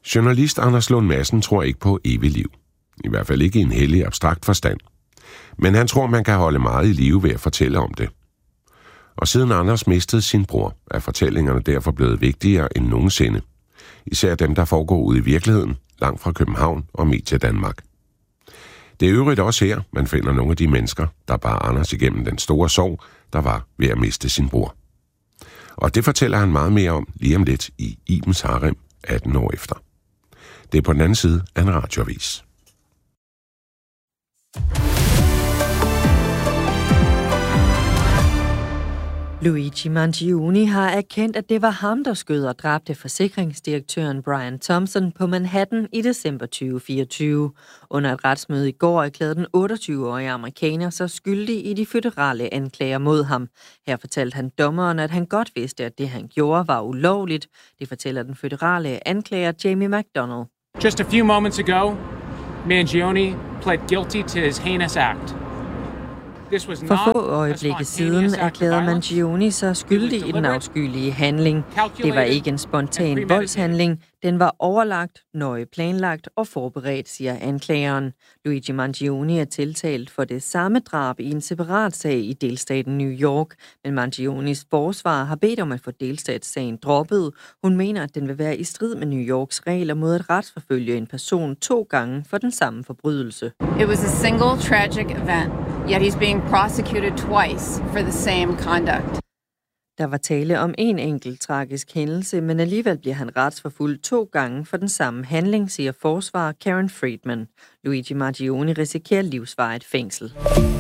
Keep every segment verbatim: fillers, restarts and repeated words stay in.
Journalist Anders Lund Madsen tror ikke på evigt liv. I hvert fald ikke i en hellig abstrakt forstand. Men han tror, man kan holde meget i live ved at fortælle om det. Og siden Anders mistede sin bror, er fortællingerne derfor blevet vigtigere end nogensinde. Især dem, der foregår ude i virkeligheden, langt fra København og Medie Danmark. Det er øvrigt også her, man finder nogle af de mennesker, der bar Anders igennem den store sorg, der var ved at miste sin bror. Og det fortæller han meget mere om lige om lidt i Ibens Harem atten år efter. Det er på den anden side af en radioavis. Luigi Mangione har erkendt, at det var ham, der skød og dræbte forsikringsdirektøren Brian Thompson på Manhattan i december tyve fireogtyve. Under et retsmøde i går erklærede den otteogtyve-årige amerikaner sig skyldig i de føderale anklager mod ham. Her fortalte han dommeren, at han godt vidste, at det han gjorde var ulovligt. Det fortæller den føderale anklager Jamie McDonald. Just a few moments ago, Mangione pled guilty to his heinous act. For få øjeblikke siden erklærede Mangione sig skyldig i den afskyelige handling. Det var ikke en spontan voldshandling. Den var overlagt, nøje planlagt og forberedt, siger anklageren. Luigi Mangione er tiltalt for det samme drab i en separat sag i delstaten New York, men Mangiones forsvar har bedt om at få delstatssagen droppet. Hun mener, at den vil være i strid med New Yorks regler mod at retsforfølge en person to gange for den samme forbrydelse. It was a single tragic event, yet he's being prosecuted twice for the same conduct. Der var tale om en enkelt tragisk hændelse, men alligevel bliver han retsforfulgt to gange for den samme handling, siger forsvarer Karen Friedman. Luigi Mangione risikerer livsvarigt fængsel.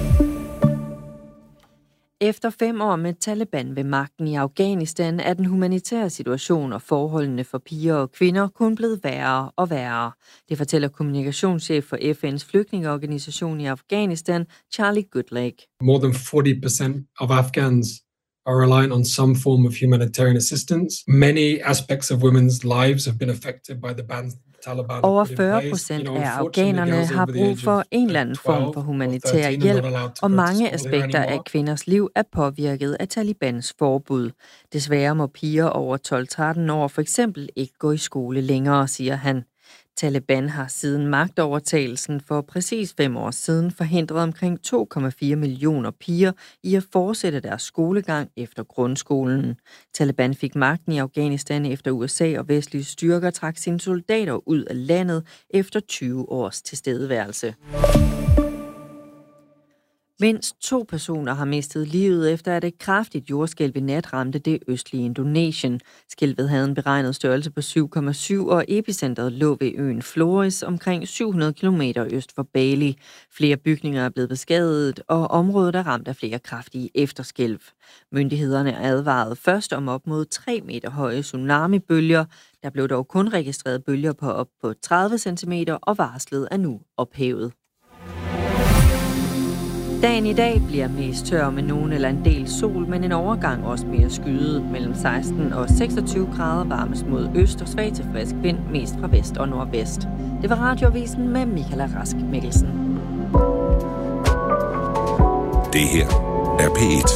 Efter fem år med Taliban ved magten i Afghanistan er den humanitære situation og forholdene for piger og kvinder kun blevet værre og værre. Det fortæller kommunikationschef for F N's flygtningeorganisation i Afghanistan, Charlie Goodlake. More than forty percent of Afghans are relying on some form of humanitarian assistance. Many aspects of women's lives have been affected by the bans Taliban. Over fyrre procent af afghanerne har brug for en eller anden form for humanitær hjælp, og mange aspekter af kvinders liv er påvirket af Talibans forbud. Desværre må piger over tolv til tretten år for eksempel ikke gå i skole længere, siger han. Taliban har siden magtovertagelsen for præcis fem år siden forhindret omkring to komma fire millioner piger i at fortsætte deres skolegang efter grundskolen. Taliban fik magten i Afghanistan efter U S A og vestlige styrker trak sine soldater ud af landet efter tyve års tilstedeværelse. Mindst to personer har mistet livet efter, at et kraftigt jordskælv i nat ramte det østlige Indonesien. Skælvet havde en beregnet størrelse på syv komma syv, og epicentret lå ved øen Flores omkring syv hundrede kilometer øst for Bali. Flere bygninger er blevet beskadiget, og området er ramt af flere kraftige efterskælv. Myndighederne advarede først om op mod tre meter høje tsunamibølger. Der blev dog kun registreret bølger på op på tredive centimeter, og varslet er nu ophævet. Dagen i dag bliver mest tør med nogen eller en del sol, men en overgang også mere skyet. Mellem seksten og seksogtyve grader varmes mod øst og svag til frisk vind, mest fra vest og nordvest. Det var Radioavisen med Michaela Rask Mikkelsen. Det her er P et.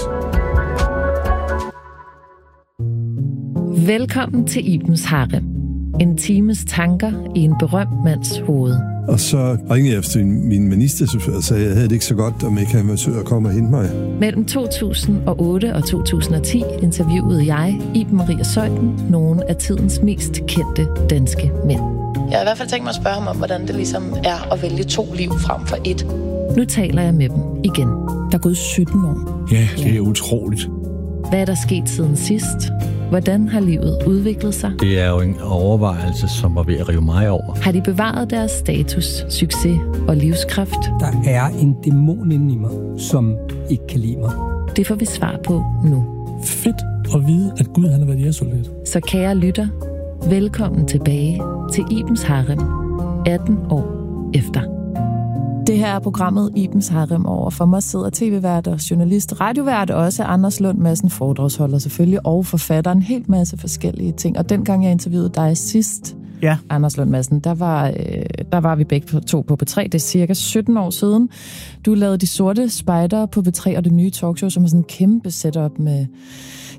Velkommen til Ibens Harem. En times tanker i en berømt mands hoved. Og så ringede jeg efter min ministerchauffør og sagde, at jeg havde det ikke så godt, om ikke han ville komme og hente mig. Mellem to tusind og otte og to tusind og ti interviewede jeg, Iben Maria Zeuthen, nogle af tidens mest kendte danske mænd. Jeg har i hvert fald tænkt mig at spørge ham om, hvordan det ligesom er at vælge to liv frem for et. Nu taler jeg med dem igen. Der er gået sytten år. Ja, det er utroligt. Hvad er der sket siden sidst? Hvordan har livet udviklet sig? Det er jo en overvejelse, som var ved at rive mig over. Har de bevaret deres status, succes og livskraft? Der er en dæmon inde i mig, som ikke kan lide mig. Det får vi svar på nu. Fedt at vide, at Gud han har været jægersoldat. Så kære lytter, velkommen tilbage til Ibens Harem, atten år efter. Det her er programmet Ibens Harem. Over for mig sidder tv-vært og journalist, radiovært og også Anders Lund Madsen, foredragsholder selvfølgelig, og forfatter en helt masse forskellige ting. Og dengang jeg interviewede dig sidst, ja. Anders Lund Madsen, der var, øh, der var vi begge to på P tre. Det er cirka sytten år siden. Du lavede De Sorte Spejdere på P tre og det nye talkshow, som er sådan en kæmpe setup med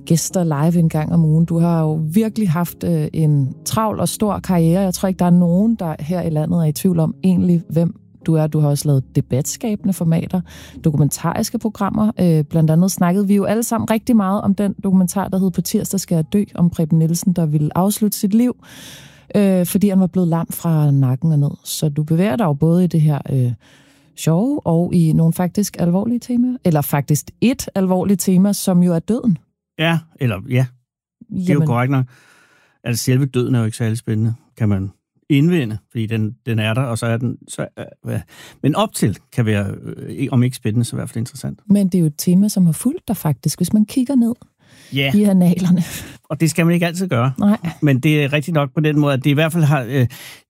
gæster live en gang om ugen. Du har jo virkelig haft øh, en travl og stor karriere. Jeg tror ikke, der er nogen, der her i landet er i tvivl om egentlig, hvem du er. Du har også lavet debatskabende formater, dokumentariske programmer. Øh, blandt andet snakkede vi jo alle sammen rigtig meget om den dokumentar, der hed På tirsdag skal jeg dø, om Preben Nielsen, der ville afslutte sit liv, øh, fordi han var blevet lam fra nakken og ned. Så du bevæger dig jo både i det her øh, sjove og i nogle faktisk alvorlige temaer. Eller faktisk et alvorligt tema, som jo er døden. Ja, eller ja. Det er Jamen. jo korrekt nok. Altså selve døden er jo ikke særlig spændende, kan man indvende, fordi den, den er der, og så er den... Så, øh, men op til kan være, øh, om ikke spændende, så i hvert fald interessant. Men det er jo et tema, som har fulgt dig faktisk, hvis man kigger ned ja. i analerne. Og det skal man ikke altid gøre. Nej. Men det er rigtig nok på den måde, at det i hvert fald har... Øh,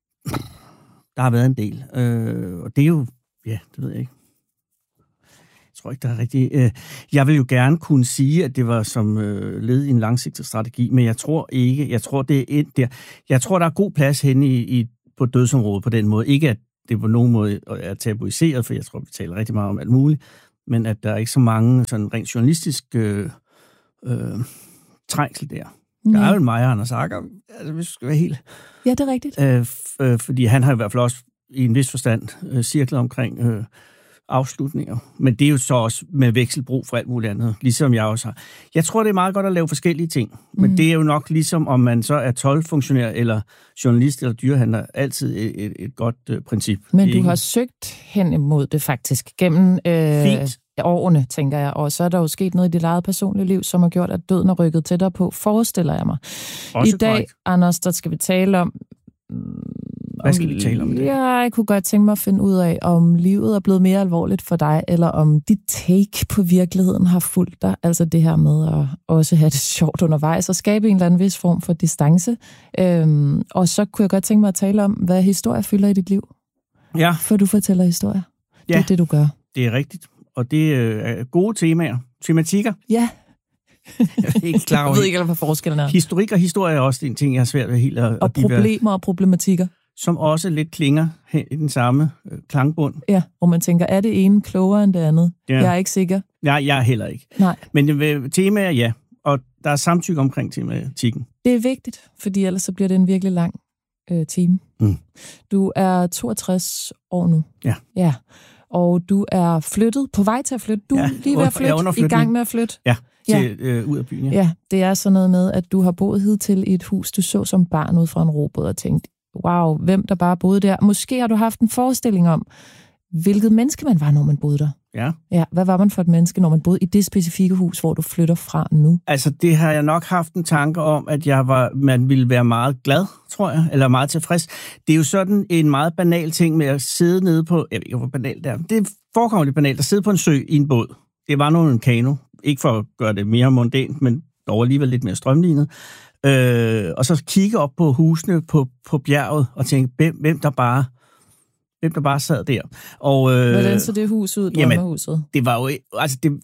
der har været en del. Øh, og det er jo... Ja, det ved jeg ikke. Jeg tror ikke, der er rigtig... Øh, jeg vil jo gerne kunne sige, at det var som øh, led i en langsigtet strategi, men jeg tror ikke... Jeg tror, det er et der. Jeg tror, der er god plads henne i, i, på dødsområdet på den måde. Ikke, at det på nogen måde er tabuiseret, for jeg tror, vi taler rigtig meget om alt muligt, men at der er ikke så mange sådan rent journalistisk øh, øh, trængsel der. Mm. Der er jo en Maja Anders Agger, altså, hvis vi skal være helt... Ja, det er rigtigt. Øh, f- øh, fordi han har i hvert fald også i en vis forstand øh, cirklet omkring øh, afslutninger. Men det er jo så også med vekselbrug for alt muligt andet, ligesom jeg også har. Jeg tror, det er meget godt at lave forskellige ting, men mm. det er jo nok ligesom, om man så er toldfunktionær eller journalist eller dyrehandler, altid et, et, et godt øh, princip. Men du har søgt hen imod det faktisk gennem øh, årene, tænker jeg, og så er der jo sket noget i dit eget personlige liv, som har gjort, at døden er rykket tættere på, forestiller jeg mig. Også I dag, korrekt. Anders, der skal vi tale om... Hvad skal vi tale om det? Ja, jeg kunne godt tænke mig at finde ud af, om livet er blevet mere alvorligt for dig, eller om dit take på virkeligheden har fulgt dig. Altså det her med at også have det sjovt undervejs og skabe en eller anden vis form for distance. Øhm, og så kunne jeg godt tænke mig at tale om, hvad historie fylder i dit liv. Ja. For du fortæller historier. Ja, det er det, du gør. Det er rigtigt. Og det er gode temaer. Tematikker. Ja. Jeg er ikke klar over. Jeg ved ikke, hvad forskellen er. Historik og historie er også en ting, jeg har svært ved helt at... Og problemer og problematikker. Som også lidt klinger hen i den samme øh, klangbund. Ja, hvor man tænker, er det ene klogere end det andet? Ja. Jeg er ikke sikker. Ja, jeg er heller ikke. Nej. Men øh, temaer, ja. Og der er samtykke omkring tematikken. Det er vigtigt, fordi ellers så bliver det en virkelig lang øh, time. Mm. Du er toogtres år nu. Ja. Ja. Og du er flyttet, på vej til at flytte. Du er ja, lige ved at flytte, i gang med at flytte. Ja, til, ja. Øh, ud af byen. Ja. ja, det er sådan noget med, at du har boet hidtil i et hus, du så som barn ud fra en robåd og tænkte, wow, hvem der bare boede der. Måske har du haft en forestilling om, hvilket menneske man var, når man boede der. Ja. Ja, hvad var man for et menneske, når man boede i det specifikke hus, hvor du flytter fra nu? Altså, det har jeg nok haft en tanke om, at jeg var, man ville være meget glad, tror jeg, eller meget tilfreds. Det er jo sådan en meget banal ting med at sidde nede på, jeg ved ikke, hvor banalt det er, det forekommer lidt banalt, at sidde på en sø i en båd. Det var nu en kano, ikke for at gøre det mere mondænt, men dog alligevel lidt mere strømlignet. Øh, og så kigge op på husene på, på bjerget og tænke, hvem, hvem der bare hvem der bare sad der. Og, øh, hvordan så det hus ud, drømmehuset? Det var jo, altså det,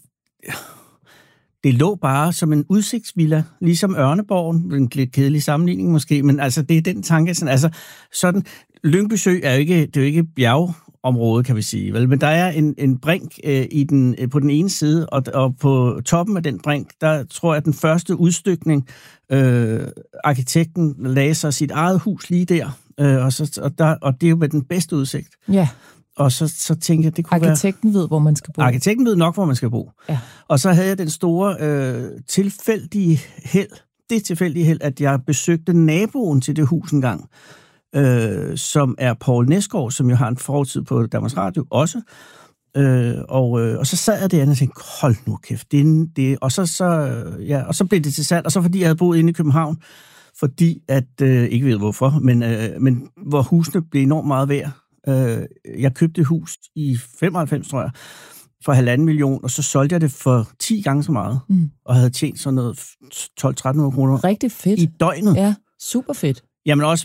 det lå bare som en udsigtsvilla, ligesom Ørneborgen, en lidt kedelig sammenligning måske, men altså det er den tanke, sådan, altså sådan, Lyngby Sø er jo ikke, det er jo ikke bjergområde, kan vi sige, vel? Men der er en, en brink øh, i den, øh, på den ene side, og, og på toppen af den brink, der tror jeg, at den første udstykning, øh, arkitekten lagde sig sit eget hus lige der, øh, og, så, og, der, og det er jo med den bedste udsigt. Ja. Og så, så tænkte jeg, det kunne Arkitekten være... ved, hvor man skal bo. Arkitekten ved nok, hvor man skal bo. Ja. Og så havde jeg den store øh, tilfældige held, det tilfældige held, at jeg besøgte naboen til det hus engang, øh, som er Poul Næsgaard, som jo har en fortid på Danmarks Radio også. Øh, og, øh, og så sad jeg der og tænkte, hold nu kæft, det, det, og, så, så, ja, og så blev det til salg, og så fordi jeg havde boet inde i København, fordi at, øh, ikke ved hvorfor, men, øh, men hvor husene blev enormt meget værd. Øh, jeg købte et hus i femoghalvfems, tror jeg, for halvanden million, og så solgte jeg det for ti gange så meget, mm. og havde tjent sådan noget tolv til tretten hundrede kroner. Rigtig fedt. I døgnet. Ja, super fedt. Jamen også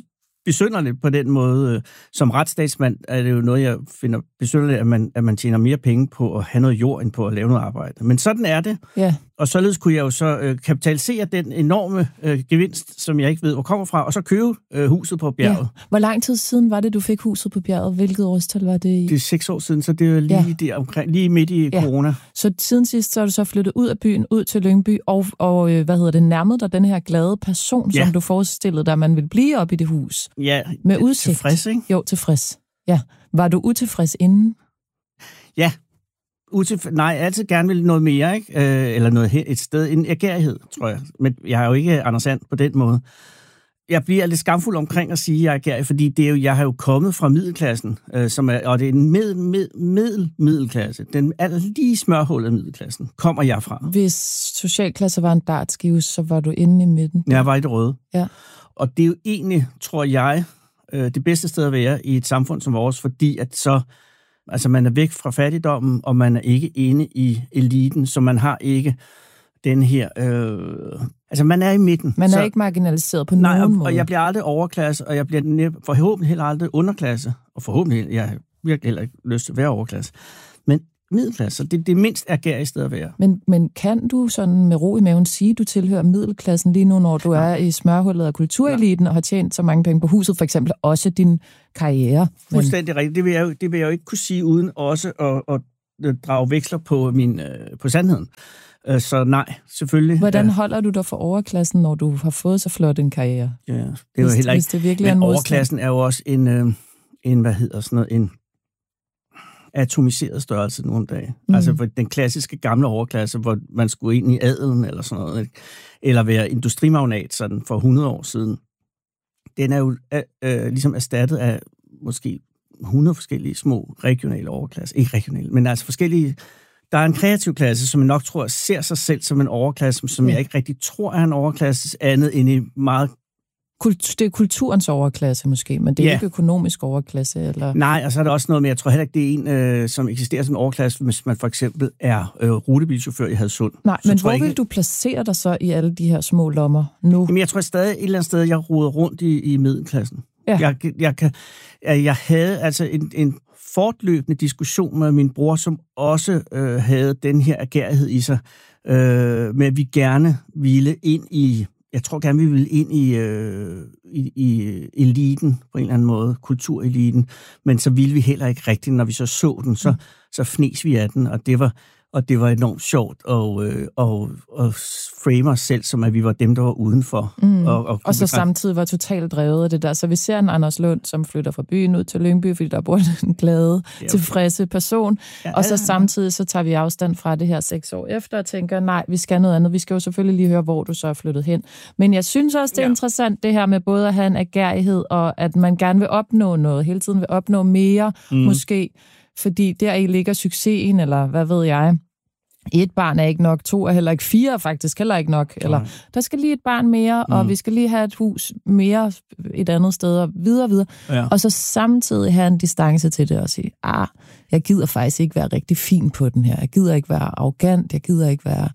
besynderligt på den måde. Som retsstatsmand er det jo noget, jeg finder besynderligt, at man, at man tjener mere penge på at have noget jord, end på at lave noget arbejde. Men sådan er det. Ja. Og således kunne jeg jo så øh, kapitalisere den enorme øh, gevinst, som jeg ikke ved, hvor kommer fra, og så købe øh, huset på bjerget. Ja. Hvor lang tid siden var det, du fik huset på bjerget? Hvilket årstal var det i? Det er seks år siden, så det er lige, ja. der omkring, lige midt i ja. corona. Så siden sidst, så er du så flyttet ud af byen, ud til Lyngby, og, og øh, hvad hedder det, nærmede dig den her glade person, ja. som du forestillede dig, man ville blive op i det hus? Ja, med udsigt. Tilfreds, ikke? Jo, tilfreds. Ja. Var du utilfreds inden? Ja. Utilf- Nej, jeg altid gerne vil noget mere, ikke? Øh, eller noget et sted, en ergærighed, tror jeg. Men jeg er jo ikke Anders And på den måde. Jeg bliver lidt skamfuld omkring at sige, at jeg er ergærig, fordi det er jo, jeg har jo kommet fra middelklassen, øh, som er, og det er en middel, middel, middel, middelklasse. Den er lige smørhullet af middelklassen. Kommer jeg fra. Hvis socialklasse var en dartskive, så var du inde i midten? Jeg var i det røde. Ja. Og det er jo egentlig, tror jeg, øh, det bedste sted at være i et samfund som vores, fordi at så altså, man er væk fra fattigdommen, og man er ikke inde i eliten, så man har ikke den her... Øh, altså, man er i midten. Man er så, ikke marginaliseret på nej, nogen og, måde. og jeg bliver aldrig overklasse, og jeg bliver forhåbentlig heller aldrig underklasse. Og forhåbentlig, jeg har virkelig heller ikke lyst til at være overklasse. Men middelklasse, det er det mindst ergærige sted at være. Men, men kan du sådan med ro i maven sige, at du tilhører middelklassen lige nu, når du nej. er i smørhullet af kultureliten nej. og har tjent så mange penge på huset, for eksempel også din karriere? Men... Fuldstændig rigtigt. Det vil, jeg jo, det vil jeg jo ikke kunne sige, uden også at, at drage veksler på, min, på sandheden. Så nej, selvfølgelig. Hvordan holder du dig for overklassen, når du har fået så flot en karriere? Ja, det er jo heller ikke... Det virkelig men er overklassen er jo også en, en, hvad hedder sådan noget, en atomiseret størrelse nogle dage. Mm. Altså for den klassiske gamle overklasse, hvor man skulle ind i adelen eller sådan noget, ikke? Eller være industrimagnat sådan for hundrede år siden. Den er jo øh, ligesom erstattet af måske hundrede forskellige små regionale overklasser. Ikke regionale, men altså forskellige... Der er en kreativ klasse, som jeg nok tror ser sig selv som en overklasse, som ja. jeg ikke rigtig tror er en overklasse, andet end i meget... Det er kulturens overklasse måske, men det er ja. ikke økonomisk overklasse? Eller... Nej, og så er der også noget med, jeg tror heller ikke, det er en, øh, som eksisterer som en overklasse, hvis man for eksempel er øh, rutebilchauffør i Hadsund. Nej, så men hvor ikke... vil du placere dig så i alle de her små lommer nu? Jamen, jeg tror stadig et eller andet sted, jeg roder rundt i, i middelklassen. Ja. Jeg, jeg, kan, jeg havde altså en, en fortløbende diskussion med min bror, som også øh, havde den her ergærighed i sig, øh, med at vi gerne ville ind i, jeg tror gerne, vi ville ind i, øh, i, i eliten på en eller anden måde, kultureliten, men så ville vi heller ikke rigtigt, når vi så så den, så, så fnes vi af den, og det var, og det var enormt sjovt at, øh, og, og frame os selv, som at vi var dem, der var udenfor. Mm. Og, og, og så samtidig var totalt drevet af det der. Så vi ser en Anders Lund, som flytter fra byen ud til Lyngby, fordi der bor en glade, okay. tilfredse person. Ja, og så ja, ja. samtidig så tager vi afstand fra det her seks år efter og tænker, nej, vi skal noget andet. Vi skal jo selvfølgelig lige høre, hvor du så er flyttet hen. Men jeg synes også, det er ja. interessant, det her med både at have en ergærighed, og at man gerne vil opnå noget, hele tiden vil opnå mere, mm. måske. Fordi deri ligger succesen, eller hvad ved jeg. Et barn er ikke nok, to er heller ikke, fire er faktisk heller ikke nok. Eller, der skal lige et barn mere, og mm. vi skal lige have et hus mere et andet sted, og videre videre. Ja. Og så samtidig have en distance til det og sige, ah, jeg gider faktisk ikke være rigtig fin på den her. Jeg gider ikke være arrogant, jeg gider ikke være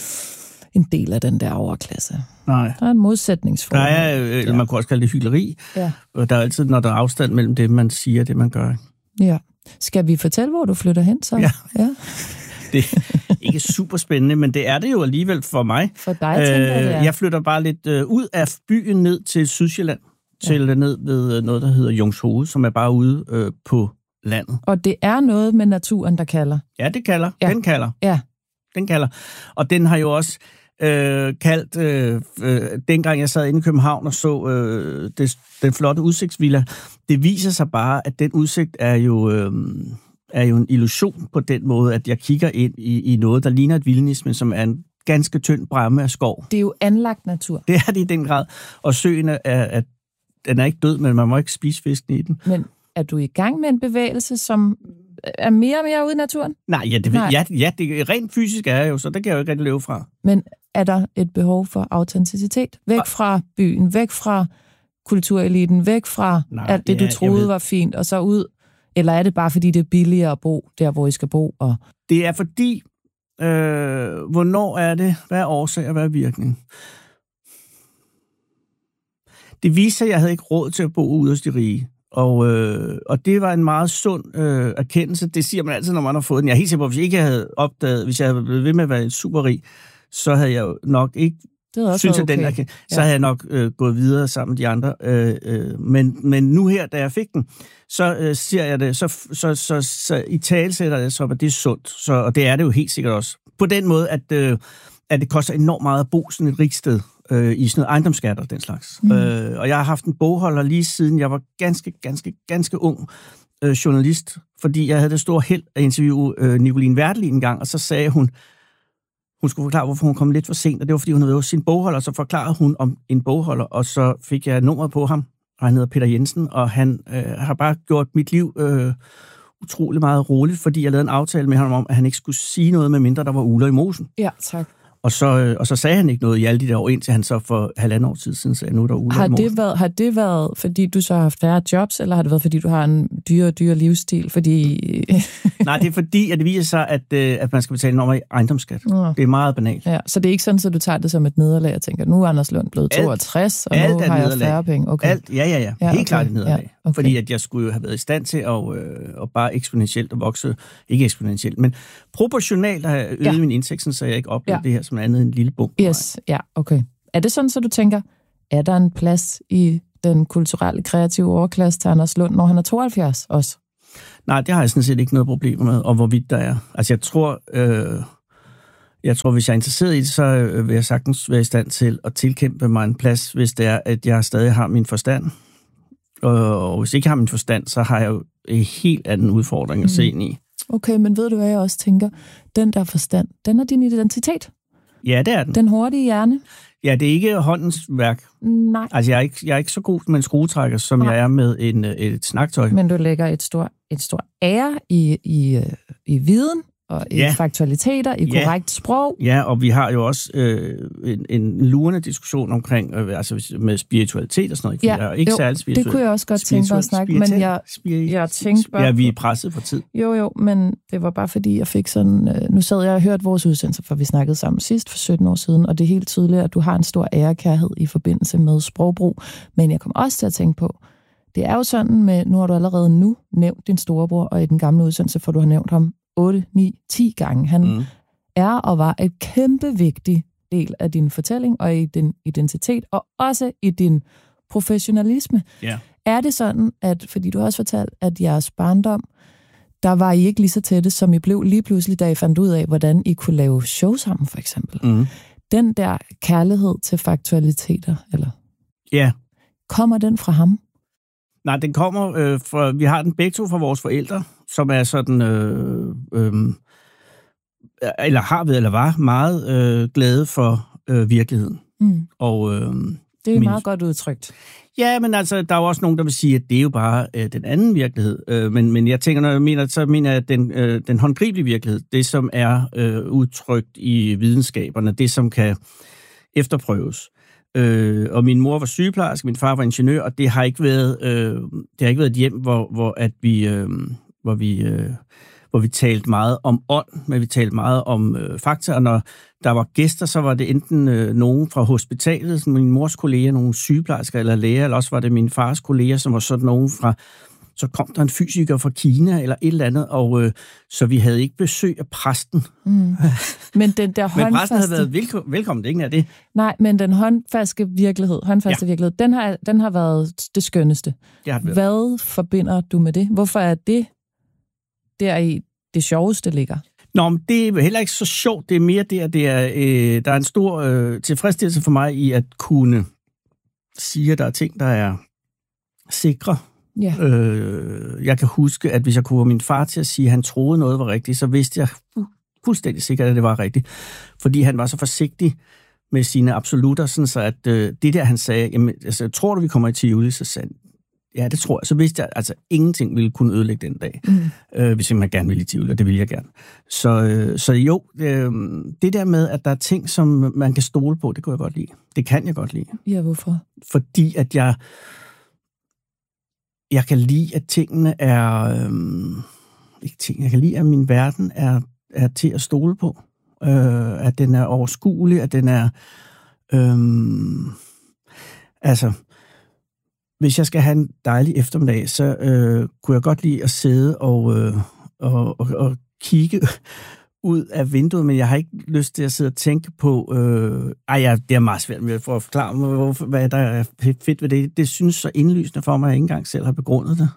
en del af den der overklasse. Nej. Der er en modsætningsforhold. Der er, eller man kan også kalde det hykleri. Ja. Og der er altid, når der er afstand mellem det, man siger og det, man gør. Ja. Skal vi fortælle, hvor du flytter hen så? Ja. ja. Det er ikke super spændende, men det er det jo alligevel for mig. For dig, tænker jeg, det er. Jeg flytter bare lidt øh, ud af byen ned til Sydsjælland, ja. til ned ved noget, der hedder Jungshoved, som er bare ude øh, på landet. Og det er noget med naturen, der kalder? Ja, det kalder. Ja. Den kalder. Ja. Den kalder. Og den har jo også øh, kaldt, øh, øh, dengang jeg sad inde i København og så øh, det, den flotte udsigtsvilla, det viser sig bare, at den udsigt er jo... Øh, er jo en illusion på den måde, at jeg kigger ind i, i noget, der ligner et vildnis, men som er en ganske tynd bræmme af skov. Det er jo anlagt natur. Det er det i den grad. Og søen er, er, den er ikke død, men man må ikke spise fisken i den. Men er du i gang med en bevægelse, som er mere og mere ude i naturen? Nej, ja, det, Nej. Ja, ja, det rent fysisk er jeg jo, så det kan jeg jo ikke rigtig løbe fra. Men er der et behov for autenticitet? Væk fra byen, væk fra kultureliten, væk fra Nej, alt det, ja, du troede var fint, og så ud. Eller er det bare, fordi det er billigere at bo der, hvor I skal bo? Og... Det er fordi, øh, hvornår er det? Hvad er årsag og hvad er virkning? det viste sig, at jeg havde ikke råd til at bo ude hos de rige. Og, øh, og det var en meget sund øh, erkendelse. Det siger man altid, når man har fået den. Jeg er helt sikker på, at hvis jeg ikke havde opdaget, hvis jeg havde blevet ved med at være superrig, så havde jeg jo nok ikke, synes jeg, okay. den erkendelse, så ja. havde jeg nok øh, gået videre sammen med de andre. Øh, øh, men, men nu her, da jeg fik den, så øh, ser jeg det, så, så, så, så i talesætter jeg så, at det er sundt. Så, og det er det jo helt sikkert også. På den måde, at, øh, at det koster enormt meget at bo sådan et rigt sted. Øh, i sådan noget ejendomsskatter og den slags. Mm. Øh, og jeg har haft en bogholder lige siden jeg var ganske, ganske, ganske ung øh, journalist, fordi jeg havde det store held at interviewe øh, Nicoline Werdelin en gang, og så sagde hun, hun skulle forklare, hvorfor hun kom lidt for sent, og det var, fordi hun havde sin bogholder, og så forklarede hun om en bogholder, og så fik jeg nummeret på ham, og han hedder Peter Jensen, og han øh, har bare gjort mit liv øh, utrolig meget roligt, fordi jeg lavede en aftale med ham om, at han ikke skulle sige noget, med mindre der var ugler i mosen. Ja, tak. Og så, og så sagde han ikke noget i alle de der år, indtil han så for halvandet år tid siden sagde, nu er der uler har i mosen. Det været, har det været, fordi du så har haft færre jobs, eller har det været, fordi du har en dyre, dyre livsstil? Fordi... Nej, det er fordi, at det viser sig, at, at man skal betale enormt ejendomsskat. Ja. Det er meget banalt. Ja, så det er ikke sådan, at du tager det som et nederlag og tænker, nu er Anders Lund blevet toogtres, og alt nu har jeg færre penge. Okay. Alt, ja, ja, ja. ja Helt okay. klart et nederlag. Ja, okay. Fordi at jeg skulle have været i stand til at, øh, at bare eksponentielt at vokse. Ikke eksponentielt, men proportionalt have øget ja. min indtægt, så jeg ikke oplevede ja. det her som andet end en lille bog. Yes, ja, okay. Er det sådan, så du tænker, er der en plads i den kulturelle, kreative overklasse til Anders Lund, når han er tooghalvfjerds også? Nej, det har jeg sådan set ikke noget problem med, og hvorvidt der er. Altså, jeg tror, øh, jeg tror, hvis jeg er interesseret i det, så vil jeg sagtens være i stand til at tilkæmpe mig en plads, hvis det er, at jeg stadig har min forstand. Og hvis jeg ikke har min forstand, så har jeg jo en helt anden udfordring at mm. se ind i. Okay, men ved du, hvad jeg også tænker? Den der forstand, den er din identitet. Ja, det er den. Den hurtige hjerne. Ja, det er ikke håndens værk. Nej. Altså, jeg er ikke, jeg er ikke så god med en skruetrækker, som Nej. jeg er med en, et snaktøj. Men du lægger et stort et stor ære i, i, i viden og i ja. faktualiteter, i korrekt ja. sprog. Ja, og vi har jo også øh, en, en lurende diskussion omkring, øh, altså med spiritualitet og sådan noget. Ja, jeg er ikke jo, særlig spirituel. Det kunne jeg også godt tænke mig at snakke, men jeg, jeg tænkte bare... Ja, vi er presset for tid. Jo, jo, men det var bare fordi, jeg fik sådan... Øh, nu sad jeg og hørte vores udsendelse, for vi snakkede sammen sidst for sytten år siden, og det er helt tydeligt, at du har en stor ærekærhed i forbindelse med sprogbrug. Men jeg kom også til at tænke på, det er jo sådan med, nu har du allerede nu nævnt din storebror, og i den gamle udsendelse, for du har nævnt ham otte, ni, ti gange. Han mm. er og var et kæmpe vigtig del af din fortælling, og i din identitet, og også i din professionalisme. Yeah. Er det sådan, at, fordi du har også fortalt, at jeres barndom, der var I ikke lige så tætte, som I blev lige pludselig, da I fandt ud af, hvordan I kunne lave show sammen, for eksempel. Mm. Den der kærlighed til faktualiteter, eller? Ja. Yeah. Kommer den fra ham? Nej, den kommer øh, fra, vi har den begge to fra vores forældre, som er sådan, øh, øh, eller har været, eller var meget øh, glade for øh, virkeligheden. Mm. Og, øh, det er min, meget godt udtrykt. Ja, men altså, der er jo også nogen, der vil sige, at det er jo bare øh, den anden virkelighed. Øh, men, men jeg tænker, når jeg mener, så mener jeg, at den, øh, den håndgribelige virkelighed, det som er øh, udtrykt i videnskaberne, det som kan efterprøves. Øh, og min mor var sygeplejerske, min far var ingeniør, og det har ikke været, øh, det har ikke været et hjem, hvor, hvor, at vi, øh, hvor, vi, øh, hvor vi talte meget om ånd, men vi talte meget om øh, fakta, og når der var gæster, så var det enten øh, nogen fra hospitalet, min mors kolleger, nogle sygeplejersker eller læger, eller også var det min fars kolleger, som var sådan nogen fra, så kom der en fysiker fra Kina eller et eller andet, og øh, så vi havde ikke besøg af præsten. Mm. Men den der håndfaste... Men præsten havde været velko- velkommen, det ikke er det. Nej, men den håndfaste virkelighed, håndfaste ja. virkelighed, den har, den har været det skønneste. Det har det været. Hvad forbinder du med det? Hvorfor er det der i det sjoveste ligger? Nå, men det er heller ikke så sjovt. Det er mere det, at det er, øh, der er en stor øh, tilfredsstillelse for mig i at kunne sige, at der er ting, der er sikre. Ja. Øh, jeg kan huske, at hvis jeg kunne få min far til at sige, at han troede noget var rigtigt, så vidste jeg fuldstændig sikkert, at det var rigtigt. Fordi han var så forsigtig med sine absolutter, sådan så at øh, det der, han sagde, jamen, altså, tror du, vi kommer i Tivoli? Så sagde han, ja, det tror jeg. Så vidste jeg, altså, ingenting ville kunne ødelægge den dag, mm. øh, hvis man gerne ville i Tivoli, og det ville jeg gerne. Så, øh, så jo, øh, det der med, at der er ting, som man kan stole på, det kunne jeg godt lide. Det kan jeg godt lide. Ja, hvorfor? Fordi at jeg... Jeg kan lide, at tingene er... Øhm, ikke ting, jeg kan lide, at min verden er, er til at stole på. Øh, at den er overskuelig, at den er... Øhm, altså, hvis jeg skal have en dejlig eftermiddag, så øh, kunne jeg godt lide at sidde og, øh, og, og, og kigge ud af vinduet, men jeg har ikke lyst til at sidde og tænke på... Øh, ej, ja, det er meget svært med for at forklare mig, hvorfor, hvad der er fedt ved det. Det synes så indlysende for mig, at jeg ikke engang selv har begrundet det.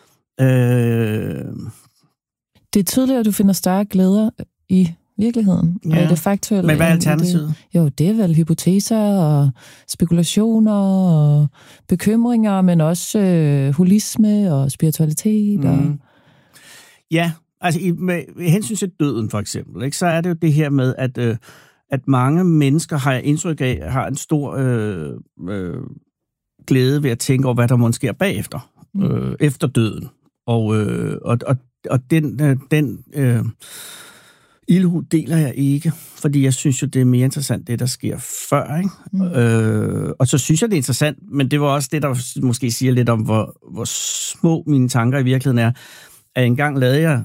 Øh... Det er tydeligt, at du finder større glæder i virkeligheden. Ja. Og det faktuelle. Men hvad er alternativet? Det, jo, det er vel hypoteser og spekulationer og bekymringer, men også øh, holisme og spiritualitet. Mm. Og... Ja, altså i, med, med hensyn til døden for eksempel, ikke, så er det jo det her med, at, øh, at mange mennesker, har jeg indtryk af, har en stor øh, øh, glæde ved at tænke over, hvad der måske sker bagefter, mm. øh, efter døden. Og, øh, og, og, og den... Øh, den øh, ildhu deler jeg ikke, fordi jeg synes jo, det er mere interessant, det der sker før, ikke? Mm. Øh, og så synes jeg, det er interessant, men det var også det, der måske siger lidt om, hvor, hvor små mine tanker i virkeligheden er. At engang lavede jeg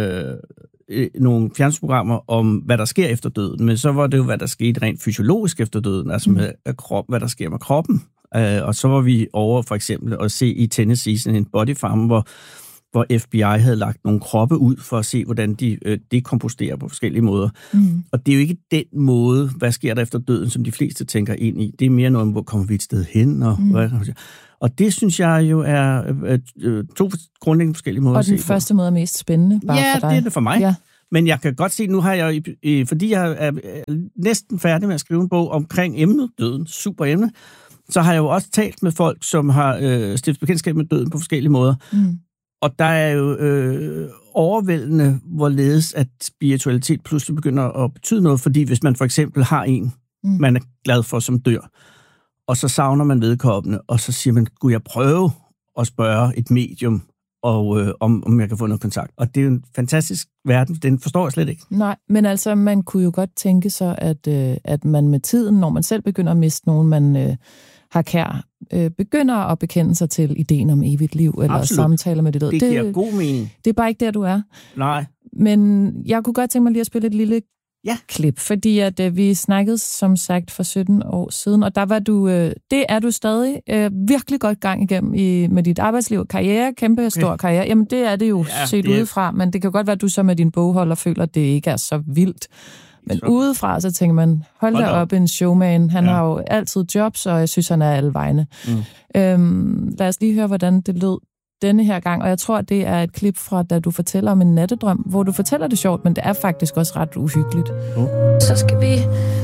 øh, nogle fjernsynsprogrammer om, hvad der sker efter døden, men så var det jo, hvad der skete rent fysiologisk efter døden, altså med mm. krop, hvad der sker med kroppen. Øh, og så var vi over for eksempel at se i Tennessee sådan en bodyfarm, hvor hvor F B I havde lagt nogle kroppe ud for at se, hvordan de øh, dekomposterer på forskellige måder. Mm. Og det er jo ikke den måde, hvad sker der efter døden, som de fleste tænker ind i. Det er mere noget om, hvor kommer vi et sted hen, og mm. hvad, og det synes jeg jo er øh, to grundlæggende forskellige måder og at se på. Og den første måde er mest spændende, bare ja, for dig. Ja, det er det for mig. Ja. Men jeg kan godt se, nu har jeg, fordi jeg er næsten færdig med at skrive en bog omkring emnet døden, super emne, så har jeg jo også talt med folk, som har øh, stiftet bekendtskab med døden på forskellige måder. Mm. Og der er jo øh, overvældende, hvorledes at spiritualitet pludselig begynder at betyde noget, fordi hvis man for eksempel har en, mm. man er glad for, som dør, og så savner man vedkommende, og så siger man, kunne jeg prøve at spørge et medium, og, øh, om, om jeg kan få noget kontakt. Og det er jo en fantastisk verden, den forstår jeg slet ikke. Nej, men altså, man kunne jo godt tænke sig, at, øh, at man med tiden, når man selv begynder at miste nogen, man... Øh, har kær, øh, begynder at bekende sig til ideen om evigt liv, eller Absolut. samtaler med det død. Det giver det, god mening. Det er bare ikke der, du er. Nej. Men jeg kunne godt tænke mig lige at spille et lille ja. klip, fordi at øh, vi snakkede, som sagt, for sytten år siden, og der var du, øh, det er du stadig øh, virkelig godt gang igennem i, med dit arbejdsliv. Karriere, kæmpe okay. stor karriere. Jamen, det er det jo ja, set det er... udefra, men det kan godt være, at du så med din bogholder føler, at det ikke er så vildt. Men så. Udefra, så tænker man, hold da op, en showman. Han ja. har jo altid jobs, og jeg synes, han er alle vegne. Mm. Øhm, lad os lige høre, hvordan det lød denne her gang. Og jeg tror, det er et klip fra, da du fortæller om en nattedrøm, hvor du fortæller det sjovt, men det er faktisk også ret uhyggeligt. Mm. Så skal vi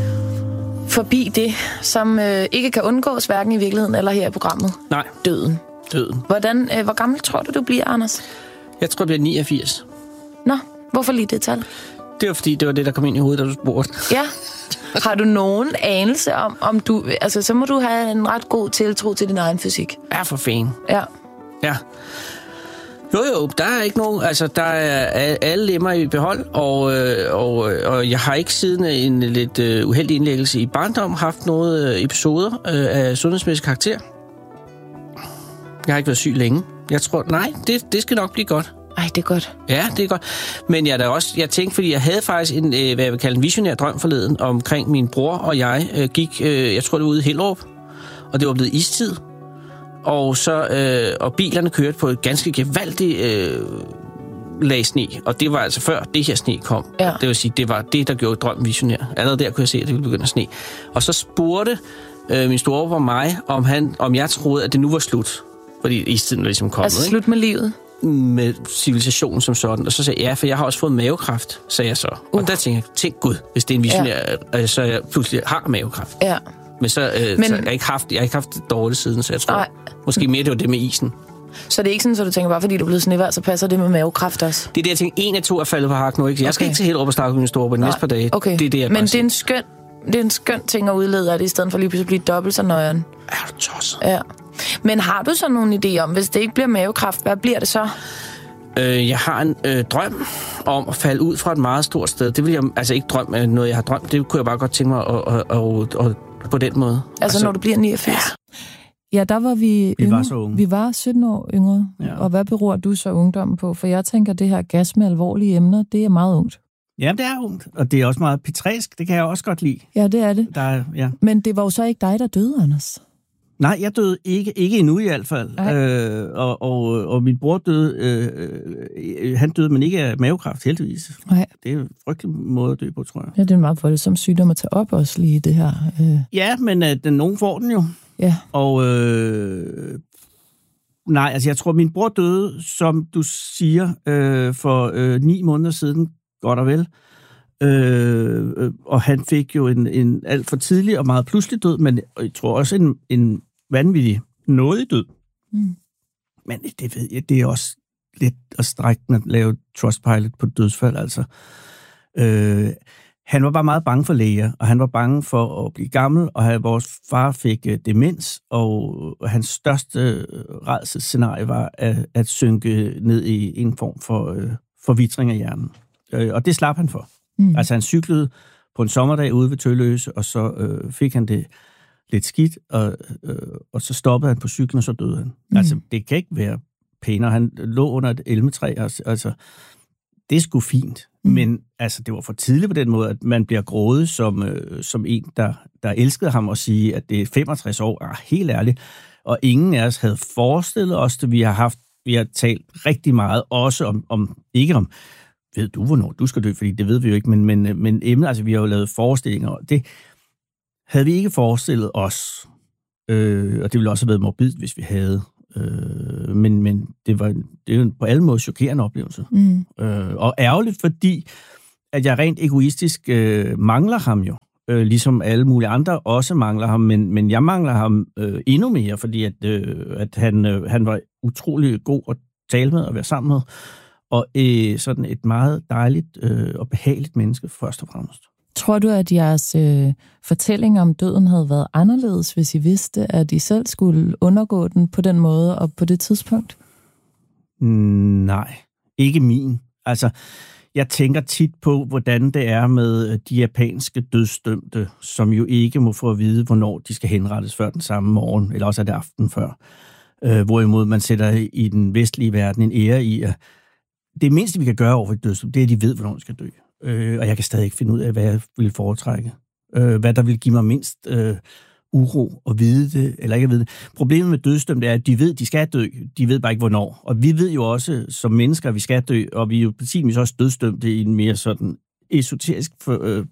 forbi det, som øh, ikke kan undgås, hverken i virkeligheden eller her i programmet. Nej. Døden. Døden. Hvordan, øh, hvor gammel tror du, du bliver, Anders? Jeg tror, jeg bliver niogfirs. Nå, hvorfor lige det tal? Det var fordi, det var det, der kom ind i hovedet, da du spurgte. Ja. Har du nogen anelse om, om du... Altså, så må du have en ret god tiltro til din egen fysik. Ja, for fanden. Ja. Ja. Jo, jo, der er ikke nogen... Altså, der er alle lemmer i behold, og, og, og jeg har ikke siden en lidt uh, uheldig indlæggelse i barndom haft noget uh, episoder uh, af sundhedsmæssig karakter. Jeg har ikke været syg længe. Jeg tror, nej, det, det skal nok blive godt. Ej, det er godt. Ja, det er godt. Men jeg er da også, jeg tænkte, fordi jeg havde faktisk en, øh, hvad jeg vil kalde en visionær drøm forleden, omkring min bror og jeg øh, gik, øh, jeg tror det var ude i Hellerup, og det var blevet istid. Og så, øh, og bilerne kørte på et ganske gevaldigt øh, lag sne, og det var altså før det her sne kom. Ja. Det vil sige, det var det, der gjorde drømmen visionær. Allerede der kunne jeg se, at det ville begynde at sne. Og så spurgte øh, min storebror mig, om, han, om jeg troede, at det nu var slut. Fordi istiden var ligesom kommet. Altså slut med livet? Med civilisationen som sådan. Og så sagde jeg, ja, for jeg har også fået mavekræft, sagde jeg så. Uh. Og der tænkte jeg, tænk Gud, hvis det er en visionær, ja. så jeg pludselig har mavekræft. Ja. Men så, øh, Men... så jeg, har ikke haft, jeg har ikke haft det dårligt siden, så jeg tror, Nej. måske mere det var det med isen. Så det er ikke sådan, at du tænker, bare fordi du er blevet snevejr, så passer det med mavekræft også? Det er det, jeg tænker, en af to er faldet på hak nu, ikke? Jeg okay. skal ikke til helt op og snakke med min store på de næste par dage. Okay. Det er det, jeg Men det er, en skøn, det er en skøn ting at udlede af det, i stedet for lige pludselig at blive dobbelt så nøjeren. Er du tosset? Ja. Men har du så nogen idé om, hvis det ikke bliver mavekræft, hvad bliver det så? Øh, jeg har en øh, drøm om at falde ud fra et meget stort sted. Det vil jeg, altså ikke drøm af noget, jeg har drømt. Det kunne jeg bare godt tænke mig at, at, at, at, at på den måde. Altså, altså når du bliver niogfirs? Ja, ja der var vi Vi yngre. var så unge. Vi var sytten år yngre. Ja. Og hvad beror du så ungdommen på? For jeg tænker, det her gas med alvorlige emner, det er meget ungt. Ja, det er ungt. Og det er også meget pitræsk. Det kan jeg også godt lide. Ja, det er det. Der er, ja. Men det var jo så ikke dig, der døde, Anders. Nej, jeg døde ikke, ikke endnu i hvert fald. Øh, og, og, og min bror døde, øh, øh, han døde, men ikke af mavekræft, heldigvis. Nej. Det er en frygtelig måde at dø på, tror jeg. Ja, det er en meget voldsom sygdom at tage op også lige det her. Øh. Ja, men øh, den, nogen får den jo. Ja. Og øh, nej, altså jeg tror, min bror døde, som du siger, øh, for øh, ni måneder siden, godt og vel. Øh, og han fik jo en, en alt for tidlig og meget pludselig død, men jeg tror også en, en vanvittig nådig død. Mm. Men det ved jeg, det er også lidt at strække at lave Trustpilot på dødsfald, altså. Øh, han var bare meget bange for læger, og han var bange for at blive gammel, og han, vores far fik uh, demens, og hans største uh, rædselsscenarie var at, at synke ned i en form for uh, forvitring af hjernen. Uh, og det slap han for. Mm. Altså han cyklede på en sommerdag ude ved Tølløse, og så øh, fik han det lidt skidt, og, øh, og så stoppede han på cyklen, og så døde han. Mm. Altså det kan ikke være pænere. Han lå under et elmetræ, altså det er sgu fint, mm. men altså det var for tidligt på den måde, at man bliver grådet som, øh, som en, der, der elskede ham, og sige, at det er femogtres år, ah, helt ærligt, og ingen af os havde forestillet os det. Vi har haft, vi har talt rigtig meget, også om, om ikke om ved du, hvornår du skal dø? Fordi det ved vi jo ikke, men, men, men emnet, altså vi har jo lavet forestillinger, og det havde vi ikke forestillet os, øh, og det ville også have været morbidt, hvis vi havde, øh, men, men det var det er jo på alle måder chokerende oplevelse, mm. øh, og ærgerligt, fordi at jeg rent egoistisk øh, mangler ham jo, øh, ligesom alle mulige andre også mangler ham, men, men jeg mangler ham øh, endnu mere, fordi at, øh, at han, øh, han var utrolig god at tale med og være sammen med, og øh, sådan et meget dejligt øh, og behageligt menneske, først og fremmest. Tror du, at jeres øh, fortælling om døden havde været anderledes, hvis I vidste, at I selv skulle undergå den på den måde og på det tidspunkt? Nej, ikke min. Altså, jeg tænker tit på, hvordan det er med de japanske dødsdømte, som jo ikke må få at vide, hvornår de skal henrettes før den samme morgen, eller også er det aften før. Øh, hvorimod man sætter i den vestlige verden en ære i, at det mindste, vi kan gøre over for et dødsdømt, det er, at de ved, hvornår de skal dø. Øh, og jeg kan stadig ikke finde ud af, hvad jeg vil foretrække. Øh, hvad der vil give mig mindst øh, uro at vide det, eller ikke at vide det. Problemet med dødsdømte er, at de ved, at de skal dø. De ved bare ikke, hvornår. Og vi ved jo også, som mennesker, at vi skal dø, og vi er jo præcis også dødsdømte i en mere sådan esoterisk for, øh,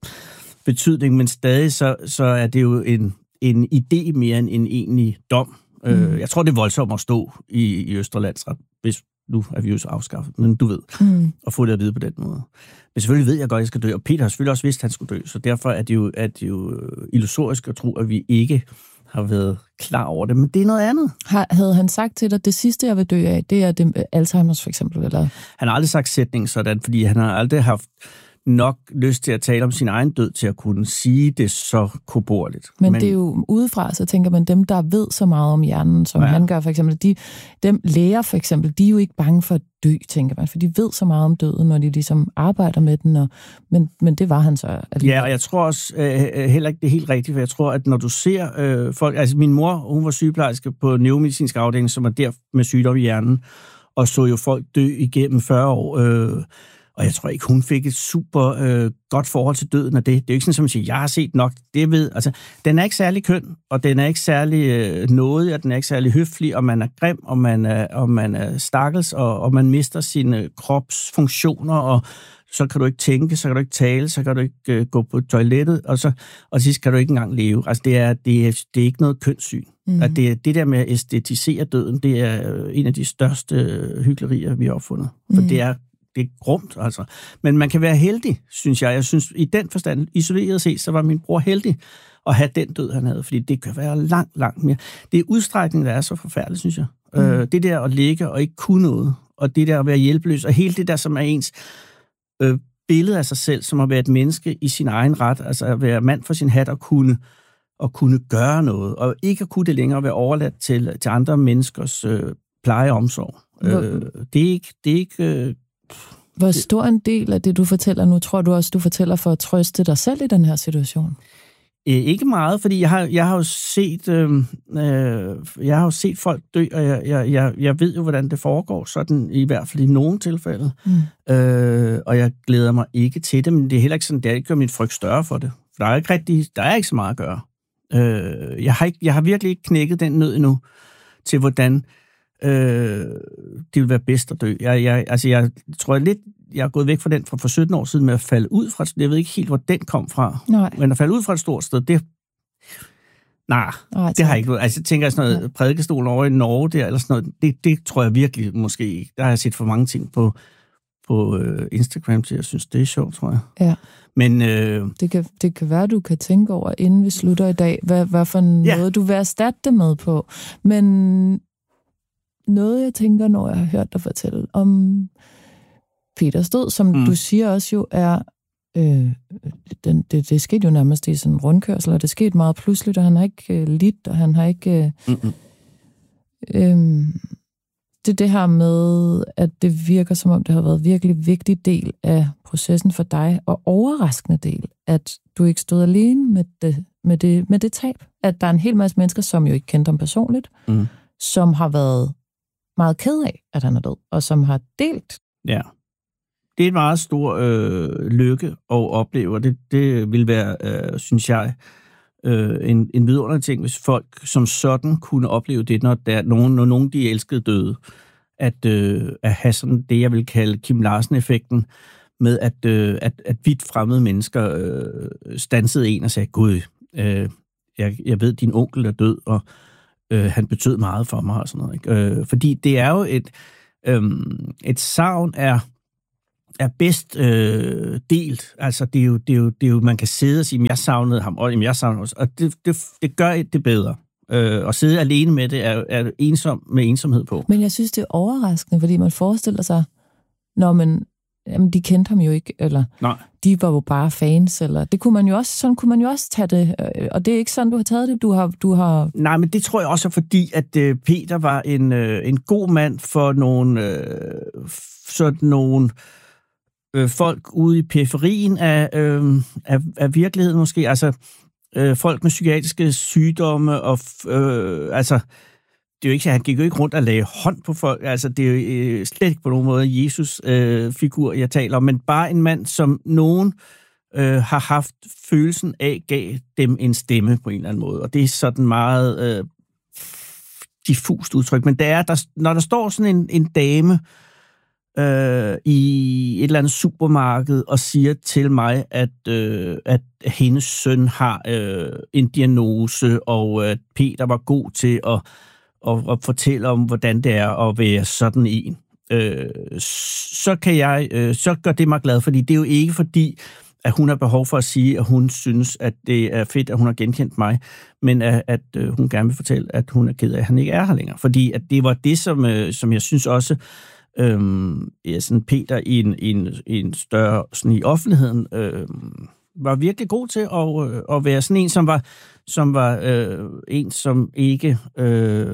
betydning, men stadig så, så er det jo en, en idé mere end en egentlig dom. Mm. Øh, jeg tror, det er voldsomt at stå i, i Østre Landsret, hvis nu er vi jo så afskaffet, men du ved, mm. at få det at vide på den måde. Men selvfølgelig ved jeg godt, at jeg skal dø, og Peter har selvfølgelig også vidst, at han skulle dø, så derfor er det jo, er det jo illusorisk at tro, at vi ikke har været klar over det, men det er noget andet. Har, havde han sagt til dig, det sidste, jeg vil dø af, det er det, Alzheimer's for eksempel? Eller? Han har aldrig sagt sætningen sådan, fordi han har aldrig haft nok lyst til at tale om sin egen død, til at kunne sige det så korporligt. Men, Men det er jo udefra, så tænker man, dem, der ved så meget om hjernen, som ja. han gør for eksempel, de, dem læger for eksempel, de er jo ikke bange for at dø, tænker man, for de ved så meget om døden, når de ligesom arbejder med den, og, men, men det var han så alligevel. Ja, og jeg tror også øh, heller ikke, det er helt rigtigt, for jeg tror, at når du ser øh, folk, altså min mor, hun var sygeplejerske på neuromedicinsk afdeling, som var der med sygdom i hjernen, og så jo folk dø igennem fyrre år, øh, og jeg tror ikke, hun fik et super øh, godt forhold til døden af det. Det er jo ikke sådan, som at sige, jeg har set nok, det ved. Altså, den er ikke særlig køn, og den er ikke særlig øh, nådig, og den er ikke særlig høflig, og man er grim, og man er, og man er stakkels, og, og man mister sine kropsfunktioner, og så kan du ikke tænke, så kan du ikke tale, så kan du ikke øh, gå på toilettet, og så og sidst kan du ikke engang leve. Altså, det er, det er, det er ikke noget kønssyn. Mm-hmm. At det, det der med at æstetisere døden, det er en af de største hyklerier, vi har opfundet. For mm. det er det er grumt, altså. Men man kan være heldig, synes jeg. Jeg synes, i den forstand, isoleret set, så var min bror heldig at have den død, han havde. Fordi det kan være langt, langt mere. Det er udstrækningen, der er så forfærdeligt, synes jeg. Mm. Øh, det der at ligge og ikke kunne noget, og det der at være hjælpeløs, og hele det der, som er ens øh, billede af sig selv, som at være et menneske i sin egen ret, altså at være mand for sin hat og kunne, og kunne gøre noget, og ikke at kunne det længere være overladt til, til andre menneskers øh, pleje og omsorg. Øh, det er ikke... Det er ikke øh, Hvor stor en del af det, du fortæller nu, tror du også, du fortæller for at trøste dig selv i den her situation? Æ, ikke meget, fordi jeg har, jeg har jo set, øh, øh, jeg har jo set folk dø, og jeg, jeg, jeg, jeg ved jo, hvordan det foregår, sådan i hvert fald i nogle tilfælde. Mm. Øh, og jeg glæder mig ikke til det, men det er heller ikke sådan, det er ikke gør min frygt større for det. For der er ikke rigtig, der er ikke så meget at gøre. Øh, jeg, har ikke, jeg har virkelig ikke knækket den nød endnu til, hvordan øh, det vil være bedst at dø. Jeg, jeg, altså, jeg tror jeg lidt, jeg er gået væk fra den for, for sytten år siden med at falde ud fra et, jeg ved ikke helt, hvor den kom fra. Nej. Men at falde ud fra et stort sted, det nej, Nej det har jeg ikke. Altså, jeg tænker sådan noget prædikestol over i Norge der, eller sådan noget, det, det tror jeg virkelig måske ikke. Der har jeg set for mange ting på, på øh, Instagram til, jeg synes, det er sjovt, tror jeg. Ja. Men øh, det, kan, det kan være, du kan tænke over, inden vi slutter i dag, hvad, hvad for noget, ja. du vil erstatte det med på. Men noget, jeg tænker, når jeg har hørt dig fortælle om Peters død, som mm. du siger også jo er, øh, den, det, det skete jo nærmest i sådan en rundkørsel, og det skete meget pludseligt, og han har ikke øh, lidt, og han har ikke... Øh, øh, det er det her med, at det virker som om, det har været en virkelig vigtig del af processen for dig, og overraskende del, at du ikke stod alene med det, med det, med det tab. At der er en hel masse mennesker, som jo ikke kendte ham personligt, mm. som har været meget ked af, at han er død, og som har delt. Ja. Det er en meget stor øh, lykke at opleve, og det, det vil være, øh, synes jeg, øh, en, en vidunderlig ting, hvis folk som sådan kunne opleve det, når, der, nogen, når nogen de elskede døde. At, øh, at have sådan det, jeg vil kalde Kim Larsen-effekten, med at, øh, at, at vidt fremmede mennesker øh, stansede en og sagde, Gud, øh, jeg, jeg ved, din onkel er død, og øh, han betød meget for mig, og sådan noget. Ikke? Øh, fordi det er jo et, øh, et savn er er bedst øh, delt. Altså, det er, jo, det, er jo, det er jo, man kan sidde og sige, jeg savnede ham, og jeg savnede også. Og det, det, det gør det bedre. Øh, at sidde alene med det er, er ensom med ensomhed på. Men jeg synes, det er overraskende, fordi man forestiller sig, når man, jamen, de kendte ham jo ikke, eller Nej. de var jo bare fans, eller det kunne man jo også, sådan kunne man jo også tage det, og det er ikke sådan, du har taget det, du har... Du har... Nej, men det tror jeg også er fordi, at øh, Peter var en, øh, en god mand for nogle, øh, sådan nogle øh, folk ude i periferien af, øh, af, af virkeligheden måske, altså øh, folk med psykiatriske sygdomme, og øh, altså... Det er jo ikke, han gik jo ikke rundt og lagde hånd på folk. Altså, det er jo øh, slet ikke på nogen måde Jesus-figur, øh, jeg taler om, men bare en mand, som nogen øh, har haft følelsen af, gav dem en stemme på en eller anden måde. Og det er sådan meget øh, diffust udtryk. Men det er, der, når der står sådan en, en dame øh, i et eller andet supermarked og siger til mig, at, øh, at hendes søn har øh, en diagnose, og at Peter var god til at Og, og fortælle om, hvordan det er at være sådan en, øh, så kan jeg, øh, så gør det mig glad, fordi det er jo ikke fordi, at hun har behov for at sige, at hun synes, at det er fedt, at hun har genkendt mig, men at, at øh, hun gerne vil fortælle, at hun er ked af, at han ikke er her længere. Fordi at det var det, som, øh, som jeg synes også, øh, ja, sådan Peter i en, i en, i en større, sådan i offentligheden, øh, var virkelig god til at, øh, at være sådan en, som var, som var øh, en, som ikke... Øh,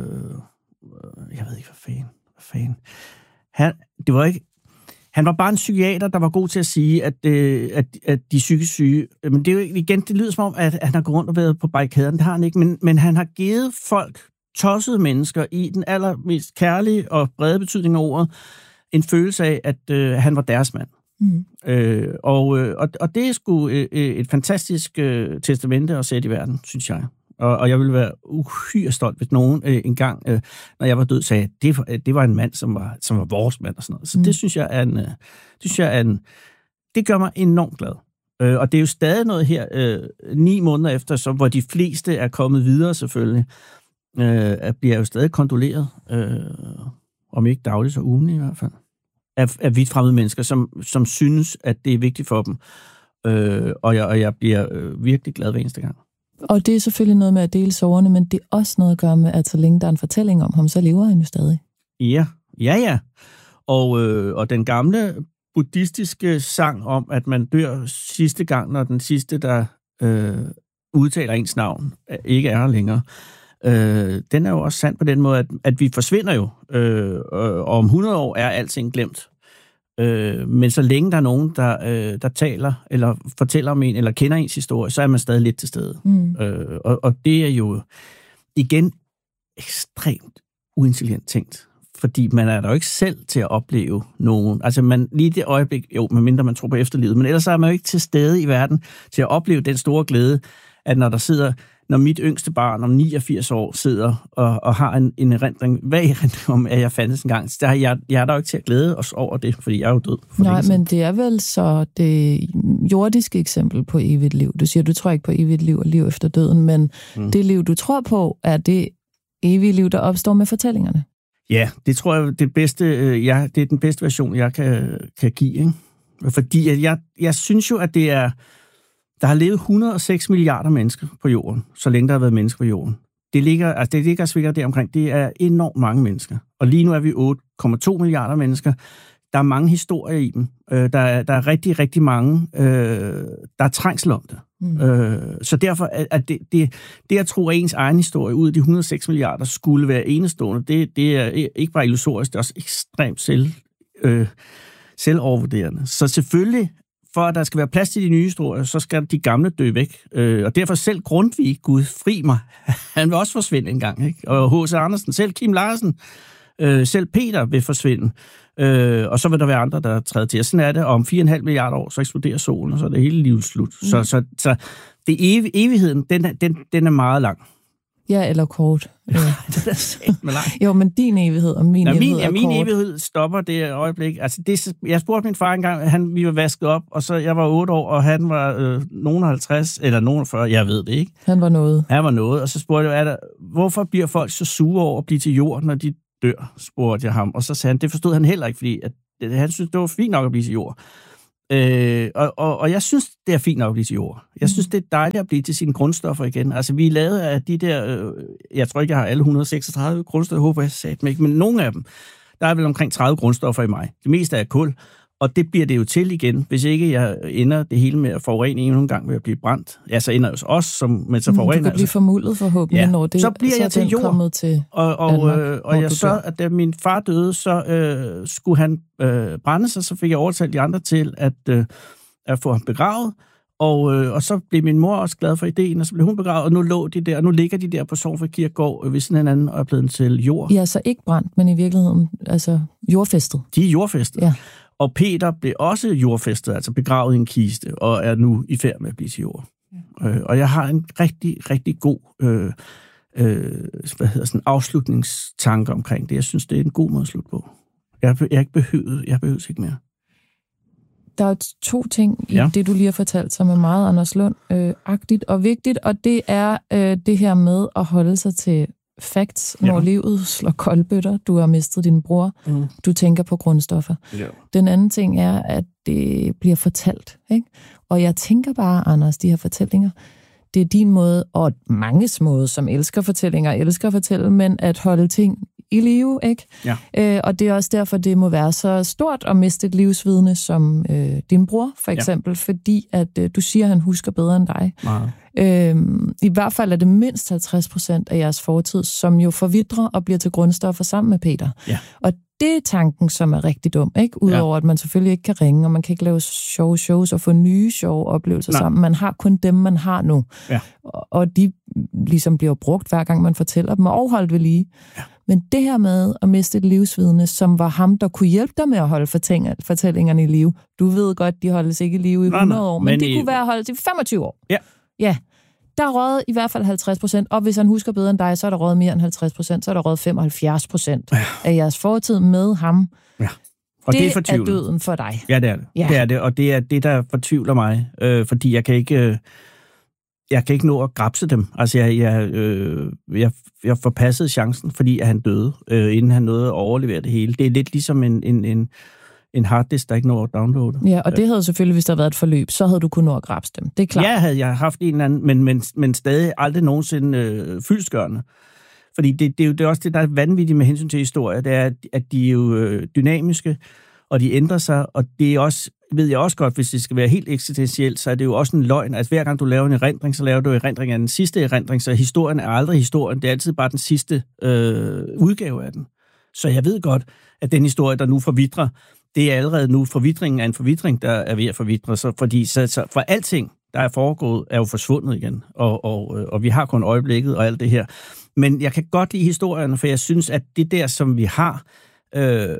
jeg ved ikke, hvad fanden. Hvad fanden. Han, det var ikke... Han var bare en psykiater, der var god til at sige, at, øh, at, at de psykisk syge... Men det er jo igen, det lyder som om, at han har gået rundt og været på barrikaderne. Det har han ikke, men, men han har givet folk, tossede mennesker, i den allermest kærlige og brede betydning af ordet, en følelse af, at øh, han var deres mand. Mm. Øh, og, øh, og, og det er sgu øh, et fantastisk øh, testamente at sætte i verden, synes jeg. Og, og jeg ville være uhyre stolt, hvis nogen øh, engang, øh, når jeg var død, sagde, at det, det var en mand, som var, som var vores mand og sådan noget. Så mm. det synes jeg er en, øh, det synes jeg er en, det gør mig enormt glad. Øh, og det er jo stadig noget her, øh, ni måneder efter, så, hvor de fleste er kommet videre selvfølgelig, øh, bliver jo stadig kondoleret, øh, om ikke dagligt, så ugenligt i hvert fald. Af, af vidt fremmede mennesker, som, som synes, at det er vigtigt for dem. Øh, og, jeg, og jeg bliver øh, virkelig glad hver eneste gang. Og det er selvfølgelig noget med at dele sorgerne, men det er også noget at gøre med, at så længe der er en fortælling om ham, så lever han jo stadig. Ja, ja, ja. Og, øh, og den gamle buddhistiske sang om, at man dør sidste gang, når den sidste, der øh, udtaler ens navn, ikke er her længere, Øh, den er jo også sand på den måde, at, at vi forsvinder jo, øh, og om hundrede år er alting glemt. Øh, men så længe der er nogen, der, øh, der taler, eller fortæller om en, eller kender ens historie, så er man stadig lidt til stede. Mm. Øh, og, og det er jo igen ekstremt uintelligent tænkt, fordi man er der jo ikke selv til at opleve nogen. Altså man, lige det øjeblik, jo, medmindre man tror på efterlivet, men ellers er man jo ikke til stede i verden til at opleve den store glæde, at når der sidder, når mit yngste barn om niogfirs år sidder og, og har en, en erindring, hvad erindring om, at jeg fandtes en gang, så der er jeg, jeg er der jo ikke til at glæde os over det, fordi jeg er jo død. Nej, men det er vel så det jordiske eksempel på evigt liv. Du siger, du tror ikke på evigt liv og liv efter døden, men mm. det liv, du tror på, er det evige liv, der opstår med fortællingerne. Ja, det tror jeg, det bedste, jeg, det er den bedste version, jeg kan, kan give. Ikke? Fordi jeg, jeg synes jo, at det er, der har levet et hundrede og seks milliarder mennesker på jorden, så længe der har været mennesker på jorden. Det ligger, altså det ligger svækker der omkring. Det er enormt mange mennesker. Og lige nu er vi otte komma to milliarder mennesker. Der er mange historier i dem. Øh, der, er, der er rigtig, rigtig mange, øh, der er trængsel om det. Mm. Øh, så derfor at det, det, det at tro, at ens egen historie ud af de et hundrede og seks milliarder skulle være enestående, det, det er ikke bare illusorisk, det er også ekstremt selv, øh, selvovervurderende. Så selvfølgelig, for at der skal være plads til de nye historier, så skal de gamle dø væk. Øh, og derfor selv Grundtvig, Gud fri mig, han vil også forsvinde en gang. Ikke? Og H C Andersen, selv Kim Larsen, øh, selv Peter vil forsvinde. Øh, og så vil der være andre, der træder til. Og sådan er det, og om fire komma fem milliarder år, så eksploderer solen, og så er det hele livet slut. Mm. Så, så, så det ev- evigheden, den er, den, den er meget lang. Ja, eller kort. Ja. Det er sæt med lang. Jo, men din evighed og min Nå, evighed min, er ja, min kort. evighed stopper det øjeblik. Altså, det, jeg spurgte min far engang, han, vi var vasket op, og så jeg var otte år, og han var øh, nogen halvtreds, eller nogen fyrre, jeg ved det ikke. Han var noget. Han var noget, og så spurgte jeg, er der, hvorfor bliver folk så sure over at blive til jord, når de dør, spurgte jeg ham. Og så sagde han, det forstod han heller ikke, fordi at, at han synes, det var fint nok at blive til jord. Øh, og, og, og jeg synes, det er fint nok at blive til jord. Jeg synes, det er dejligt at blive til sine grundstoffer igen. Altså, vi er lavet af de der, øh, jeg tror ikke, jeg har alle et hundrede og seksogtredive grundstoffer, jeg håber, jeg sagde dem ikke, men nogle af dem, der er vel omkring tredive grundstoffer i mig. Det meste er kul, og det bliver det jo til igen, hvis ikke jeg ender det hele med at forurene en gang ved at blive brændt. Ja, så ender jo også, som, men så forurener. Du kan blive formuldet forhåbentlig, ja, når det så bliver så jeg til jord. Til og og, Danmark, øh, og jeg så, at da min far døde, så øh, skulle han øh, brænde sig, så fik jeg overtalt de andre til at, øh, at få ham begravet. Og, øh, og så blev min mor også glad for ideen, og så blev hun begravet, og nu lå de der, og nu ligger de der på Sorgenfri Kirkegård øh, ved sådan en anden og er blevet til jord. Ja, så ikke brændt, men i virkeligheden altså jordfæstet. De er jordfæstet. Ja. Og Peter blev også jordfæstet, altså begravet i en kiste, og er nu i færd med at blive til jord. Ja. Øh, og jeg har en rigtig, rigtig god øh, øh, hvad hedder sådan, afslutningstanke omkring det. Jeg synes, det er en god måde at slutte på. Jeg er ikke behøvet, jeg behøver ikke mere. Der er to ting i ja. det, du lige har fortalt, som er meget Anders Lund-agtigt øh, og vigtigt, og det er øh, det her med at holde sig til facts, når ja. livet slår koldbøtter. Du har mistet din bror. Mm. Du tænker på grundstoffer. Ja. Den anden ting er, at det bliver fortalt. Ikke? Og jeg tænker bare, Anders, de her fortællinger, det er din måde, og manges måde, som elsker fortællinger, elsker at fortælle, men at holde ting i live, ikke? Ja. Øh, og det er også derfor, det må være så stort at miste et livsvidne som øh, din bror, for eksempel, ja. fordi at øh, du siger, at han husker bedre end dig. Øh, I hvert fald er det mindst halvtreds procent af jeres fortid, som jo forvidrer og bliver til grundstoffer sammen med Peter. Ja. Og det er tanken, som er rigtig dum, ikke? Udover ja. at man selvfølgelig ikke kan ringe, og man kan ikke lave sjove shows og få nye sjove oplevelser Nej. sammen. Man har kun dem, man har nu. Ja. Og, og de ligesom bliver brugt, hver gang man fortæller dem, og holdt ved lige. Ja. Men det her med at miste et livsvidne, som var ham, der kunne hjælpe dig med at holde fortællingerne i live. Du ved godt, de holdes ikke i live i hundrede år, men, men de i... kunne være holdt i femogtyve år. Ja. Ja. Der er røget i hvert fald halvtreds procent, og hvis han husker bedre end dig, så er der røget mere end halvtreds procent, så er der røget femoghalvfjerds procent ja. af jeres fortid med ham. Ja. Og det, det er, er døden for dig. Ja, det er det. Ja. Det er det, og det er det, der fortvivler mig, øh, fordi jeg kan ikke... Øh, Jeg kan ikke nå at grabse dem. Altså, jeg, jeg, øh, jeg, jeg forpassede chancen, fordi at han døde, øh, inden han nåede at overlevere det hele. Det er lidt ligesom en, en, en, en harddisk, der ikke når at downloade. Ja, og det havde selvfølgelig, hvis der havde været et forløb, så havde du kunnet nå at grabse dem. Det er klart. Ja, havde jeg haft en eller anden, men, men, men stadig aldrig nogensinde øh, fyldestgørende. Fordi det, det, er jo, det er også det, der er vanvittigt med hensyn til historie, det er, at de er jo øh, dynamiske, og de ændrer sig, og det er også, ved jeg også godt, hvis det skal være helt eksistentielt, så er det jo også en løgn. Altså hver gang du laver en erindring, så laver du erindring af den sidste erindring, så historien er aldrig historien, det er altid bare den sidste øh, udgave af den. Så jeg ved godt, at den historie, der nu forvitrer, det er allerede nu forvitringen af en forvitring, der er ved at forvitre, så, fordi så, så for alting, der er foregået, er jo forsvundet igen, og, og, og vi har kun øjeblikket og alt det her. Men jeg kan godt lide historierne, for jeg synes, at det der, som vi har, Øh,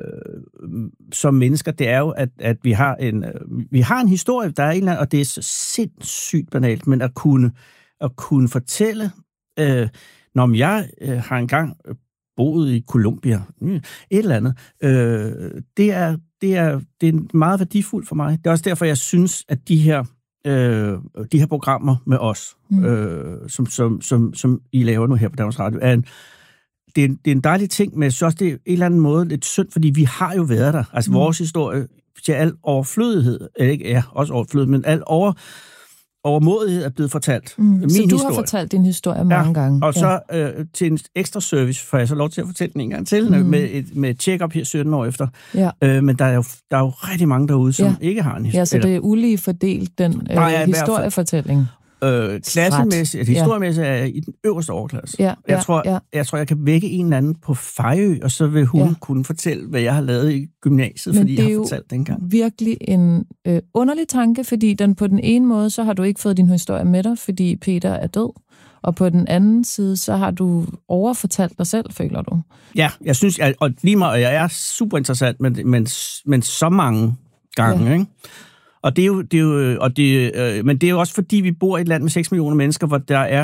som mennesker, det er jo, at, at vi har en vi har en historie, der er en eller anden, og det er så sindssygt banalt, men at kunne at kunne fortælle, øh, når jeg øh, har engang boet i Colombia, et eller andet, øh, det, er, det, er, det er meget værdifuldt for mig. Det er også derfor, jeg synes, at de her, øh, de her programmer med os, mm. øh, som, som, som, som I laver nu her på Danmarks Radio, er en, det, er en, det er en dejlig ting, men jeg synes også, det er en eller anden måde lidt synd, fordi vi har jo været der. Altså mm. vores historie til al overflødighed, ikke er også overflødighed, men al over... overmådighed er blevet fortalt. Mm, Min så du historie. har fortalt din historie mange ja, gange. Og så øh, til en ekstra service, får jeg så lov til at fortælle den en gang til, mm. med et med et check-up her sytten år efter. Ja. Øh, men der er, jo, der er jo rigtig mange derude, som ja. ikke har en historie. Ja, så det er ulige fordelt, den øh, historiefortælling. Øh, klassemæssigt, historiemæssigt er jeg i den øverste overklasse. Ja, ja, jeg, tror, ja. jeg tror, jeg kan vække en eller anden på Fejø, og så vil hun ja. kunne fortælle, hvad jeg har lavet i gymnasiet, men fordi jeg har fortalt dengang. Men det er jo virkelig en øh, underlig tanke, fordi den på den ene måde, så har du ikke fået din historie med dig, fordi Peter er død, og på den anden side, så har du overfortalt dig selv, føler du? Ja, jeg synes, jeg, og lige meget, jeg er super interessant, men, men, men så mange gange, ja. ikke? Og det er jo, det er jo og det, øh, men det er jo også fordi, vi bor i et land med seks millioner mennesker, hvor der er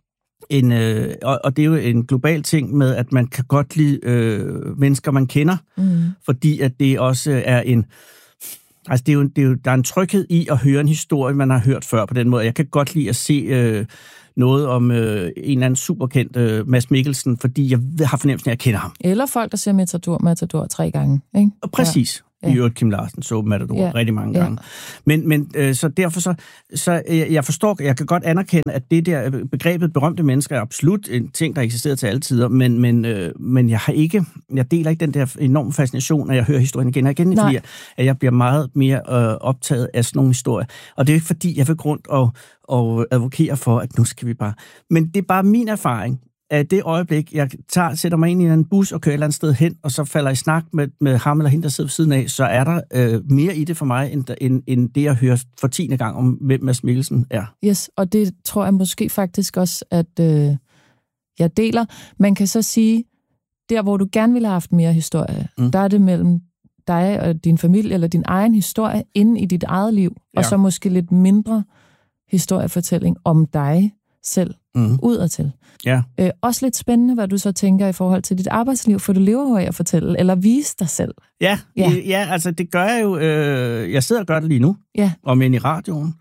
en, øh, og, og det er jo en global ting med, at man kan godt lide øh, mennesker, man kender, mm. fordi at det også er en, altså det er, jo, det er jo, der er en tryghed i at høre en historie, man har hørt før på den måde. Jeg kan godt lide at se øh, noget om øh, en eller anden superkendt øh, Mads Mikkelsen, fordi jeg har fornemmelsen af, at jeg kender ham. Eller folk, der ser Matador, Matador tre gange, ikke? Og præcis. Ja. I øvrigt Kim Larsen så Matador ja. rigtig mange gange. Ja. Men, men øh, så derfor så, så jeg, jeg forstår, jeg kan godt anerkende, at det der begrebet berømte mennesker er absolut en ting, der eksisterer til alle tider, men, men, øh, men jeg har ikke, jeg deler ikke den der enorme fascination, at jeg hører historien igen og igen, Nej. fordi at jeg bliver meget mere øh, optaget af sådan nogle historier. Og det er ikke fordi, jeg vil gå rundt og, og advokere for, at nu skal vi bare... Men det er bare min erfaring, at det øjeblik, jeg tager, sætter mig ind i en bus og kører et eller andet sted hen, og så falder i snak med, med ham eller hende, der sidder ved siden af, så er der øh, mere i det for mig, end, end, end det, jeg hører for tiende gang om, hvem Mads Mikkelsen er. Yes, og det tror jeg måske faktisk også, at øh, jeg deler. Man kan så sige, der hvor du gerne ville have haft mere historie, mm. der er det mellem dig og din familie, eller din egen historie, inde i dit eget liv, ja. og så måske lidt mindre historiefortælling om dig selv mm. udadtil. Ja. Øh, også lidt spændende, hvad du så tænker i forhold til dit arbejdsliv, for du lever jo af at fortælle, eller vise dig selv. Ja, ja. ja altså det gør jeg jo. Øh, jeg sidder og gør det lige nu, ja. om ind i radioen.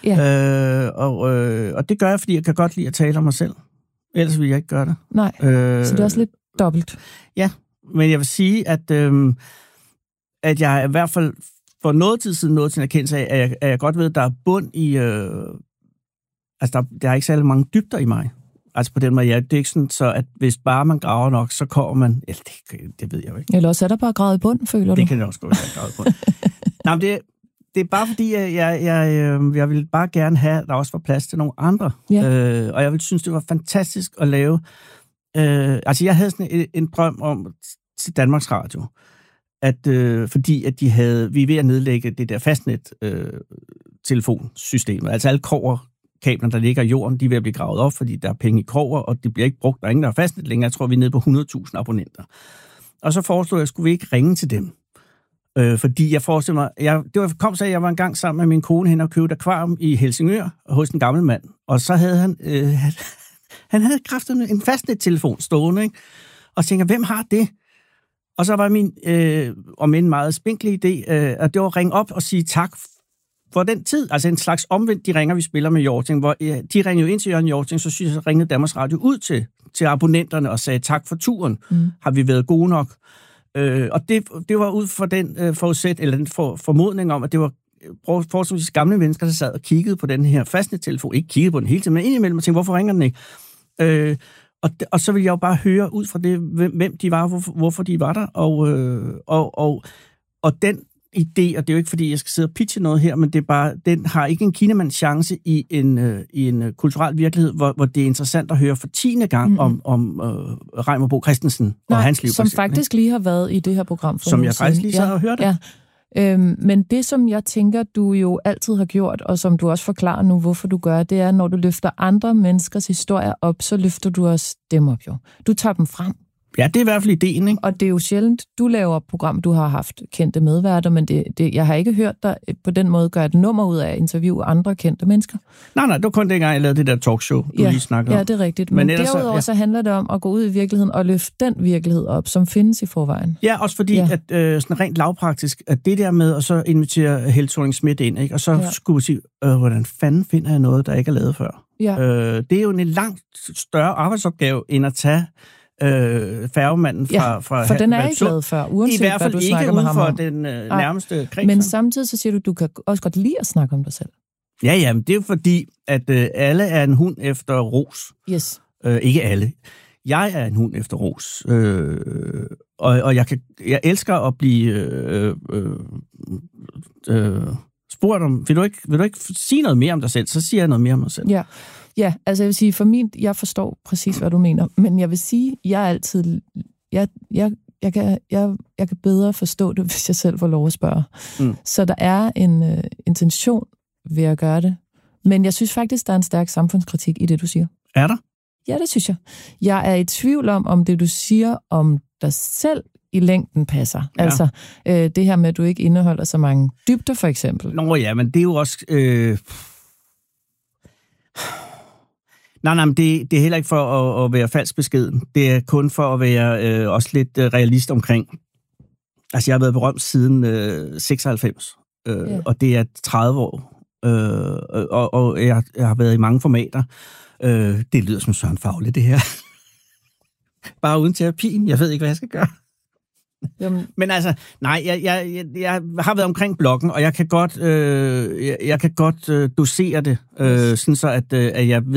Ja. Øh, og, øh, og det gør jeg, fordi jeg kan godt lide at tale om mig selv. Ellers vil jeg ikke gøre det. Nej, øh, så det er også lidt dobbelt. Ja, men jeg vil sige, at, øh, at jeg i hvert fald for noget tid siden nået til en erkendelse af, at jeg, at jeg godt ved, at der er bund i... Øh, altså, der, der er ikke særlig mange dybder i mig. Altså på den måde, ja, det er ikke sådan, så at hvis bare man graver nok, så kommer man... Eller det, det ved jeg jo ikke. Eller også er der bare gravet i bund, føler du? Det kan det også gå, at gravet i bund. Nej, men det, det er bare fordi, jeg, jeg, jeg, jeg vil bare gerne have, at der også var plads til nogle andre. Ja. Øh, og jeg ville synes, det var fantastisk at lave... Øh, altså, jeg havde sådan en, en drøm om til Danmarks Radio, at øh, fordi at de havde... Vi er ved at nedlægge det der fastnet øh, telefonsystemet. Altså alle kobber kabler, der ligger i jorden, de er ved at blive gravet op, fordi der er penge i kroger, og det bliver ikke brugt. Der er ingen, der er fastnet længere. Jeg tror, vi er nede på hundrede tusind abonnenter. Og så foreslog jeg, at skulle vi ikke ringe til dem. Øh, fordi jeg forestiller mig... Jeg, det var, kom så, at jeg var en gang sammen med min kone hen og købte akvarium i Helsingør hos en gammel mand. Og så havde han... Øh, han, han havde kraftigt en fastnet-telefon stående, ikke? Og tænker, hvem har det? Og så var min, øh, om en meget spinkelig idé, øh, at det var at ringe op og sige tak for den tid, altså en slags omvendt, de ringer, vi spiller med Hjorting, hvor ja, de ringede jo ind til Jørgen Hjorting, så synes jeg, så ringede Danmarks Radio ud til, til abonnenterne og sagde tak for turen. Mm. Har vi været gode nok? Øh, og det, det var ud fra den øh, forudsæt, eller den for, formodning om, at det var forholdsvis gamle mennesker, der sad og kiggede på den her fastnet-telefon. Ikke kiggede på den hele tiden, men indimellem og tænkte, hvorfor ringer den ikke? Øh, og, og så ville jeg jo bare høre ud fra det, hvem de var, hvorfor, hvorfor de var der, og, øh, og, og, og den idé, og det er jo ikke, fordi jeg skal sidde og pitche noget her, men det er bare, den har ikke en kinamands chance i en, øh, i en kulturel virkelighed, hvor, hvor det er interessant at høre for tiende gang mm-hmm. om, om øh, Reimer Bo Christensen Nej, og hans liv. Som eksempel, faktisk lige har været i det her program. For som jeg faktisk lige så har hørt. Ja. Øhm, men det, som jeg tænker, du jo altid har gjort, og som du også forklarer nu, hvorfor du gør, det er, når du løfter andre menneskers historier op, så løfter du også dem op jo. Du tager dem frem. Ja, det er i hvert fald ideen, ikke? Og det er jo sjældent, du laver program, du har haft kendte medværter, men det, det, jeg har ikke hørt dig på den måde gøre et nummer ud af at interviewe andre kendte mennesker. Nej, nej, det var kun dengang, jeg lavede det der talkshow, du ja, lige snakkede om. Ja, det er rigtigt. Men, men derudover ja. så handler det om at gå ud i virkeligheden og løfte den virkelighed op, som findes i forvejen. Ja, også fordi, ja. at øh, sådan rent lavpraktisk, at det der med at så invitere Helle Thorning-Schmidt ind, ikke? Og så ja. skulle vi sige, øh, hvordan fanden finder jeg noget, der ikke er lavet før? Ja. Øh, det er jo en langt større arbejdsopgave, end at tage øh, færgemanden fra... Ja, fra for den er ikke lavet før, uanset I hvert fald hvad du ikke snakker med ham om. den øh, nærmeste kreds. Men samtidig så siger du, du kan også godt lide at snakke om dig selv. Ja, ja, men det er jo fordi, at øh, alle er en hund efter ros. Yes. Øh, ikke alle. Jeg er en hund efter ros. Øh, og og jeg, kan, jeg elsker at blive øh, øh, øh, spurgt om, vil du, ikke, vil du ikke sige noget mere om dig selv? Så siger jeg noget mere om mig selv. Ja. Ja, altså jeg vil sige, for min, jeg forstår præcis, hvad du mener, men jeg vil sige, jeg er altid, jeg, jeg, jeg, kan, jeg, jeg kan bedre forstå det, hvis jeg selv får lov at spørge. Mm. Så der er en uh, intention ved at gøre det, men jeg synes faktisk, der er en stærk samfundskritik i det, du siger. Er der? Ja, det synes jeg. Jeg er i tvivl om, om det, du siger om dig selv, i længden passer. Ja. Altså, øh, det her med, at du ikke indeholder så mange dybder, for eksempel. Nå ja, men det er jo også... Øh... Nej, nej, men det, det er heller ikke for at, at være falsk beskeden. Det er kun for at være øh, også lidt øh, realist omkring. Altså, jeg har været berømt siden øh, seksoghalvfems, øh, ja. Og det er tredive år. Øh, og og jeg, jeg har været i mange formater. Øh, det lyder som Søren Faule, det her. Bare uden terapien. Jeg ved ikke, hvad jeg skal gøre. Jamen. Men altså, nej, jeg, jeg, jeg, jeg har været omkring bloggen, og jeg kan godt, øh, jeg, jeg kan godt øh, dosere det, øh, sådan så, at, øh, at jeg ved,